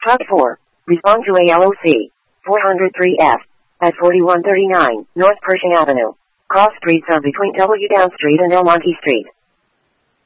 Truck 4. Respond to ALOC. 403F. At 4139 North Pershing Avenue. Cross streets are between W. Down Street and El Monte Street.